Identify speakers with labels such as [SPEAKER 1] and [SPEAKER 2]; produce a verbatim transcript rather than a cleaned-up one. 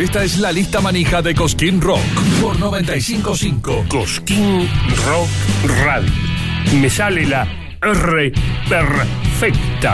[SPEAKER 1] Esta es la lista manija de Cosquín Rock por noventa y cinco punto cinco.
[SPEAKER 2] Cosquín Rock Radio. Me sale la R perfecta.